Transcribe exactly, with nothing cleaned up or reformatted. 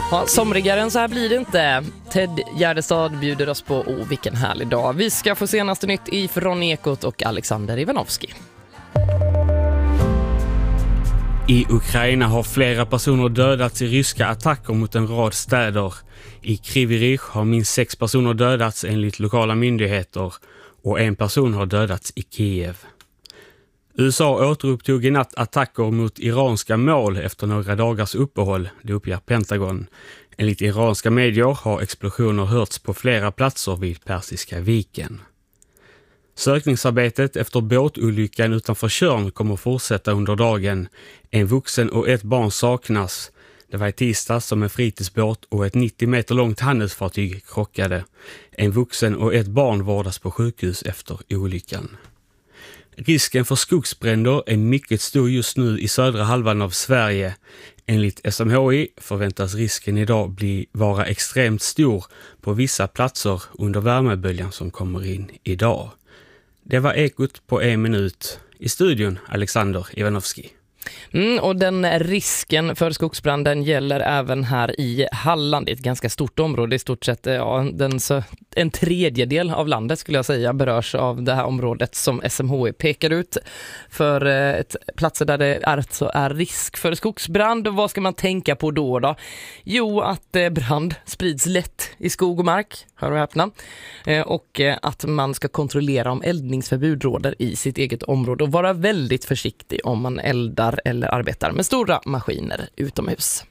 Ja, somrigare än så här blir det inte. Ted Gärdestad bjuder oss på oh, vilken härlig dag. Vi ska få senaste nytt ifrån Ekot och Alexander Ivanovski. I Ukraina har flera personer dödats i ryska attacker mot en rad städer. I Kryvyi har minst sex personer dödats enligt lokala myndigheter och en person har dödats i Kiev. U S A återupptog i natt attacker mot iranska mål efter några dagars uppehåll, det uppger Pentagon. Enligt iranska medier har explosioner hörts på flera platser vid Persiska viken. Sökningsarbetet efter båtolyckan utanför Tjörn kommer fortsätta under dagen. En vuxen och ett barn saknas. Det var i tisdag som en fritidsbåt och ett nittio meter långt handelsfartyg krockade. En vuxen och ett barn vårdas på sjukhus efter olyckan. Risken för skogsbränder är mycket stor just nu i södra halvan av Sverige. Enligt S M H I förväntas risken idag bli vara extremt stor på vissa platser under värmeböljan som kommer in idag. Det var Ekot på en minut. I studion Alexander Ivanovski. Mm, och den risken för skogsbranden gäller även här i Halland. Det är ett ganska stort område, i stort sett ja, den, så, en tredjedel av landet skulle jag säga berörs av det här området som S M H I pekar ut för ett, platser där det alltså är risk för skogsbrand. Och vad ska man tänka på då då? Jo, att eh, brand sprids lätt i skog och mark, hör och häpna, eh, och eh, att man ska kontrollera om eldningsförbud råder i sitt eget område och vara väldigt försiktig om man eldar eller arbetar med stora maskiner utomhus.